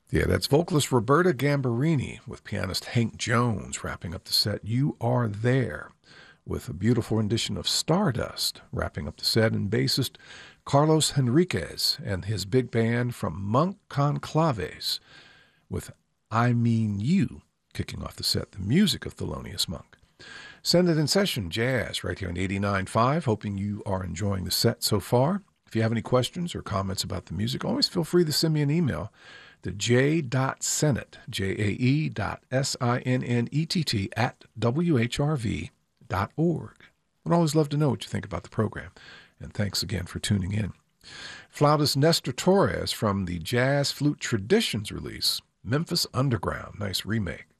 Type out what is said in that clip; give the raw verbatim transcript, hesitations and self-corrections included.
Yeah, that's vocalist Roberta Gambarini with pianist Hank Jones wrapping up the set. You Are There, with a beautiful rendition of Stardust wrapping up the set, and bassist Carlos Henriquez and his big band from Monk Conclaves with I Mean You kicking off the set, the music of Thelonious Monk. Send it in session, jazz, right here on eighty-nine point five. Hoping you are enjoying the set so far. If you have any questions or comments about the music, always feel free to send me an email to j.sennett, J A E dot S I N N E T T, at W H R V dot org. I'd always love to know what you think about the program. And thanks again for tuning in. Flautist Nestor Torres from the Jazz Flute Traditions release, Memphis Underground. Nice remake.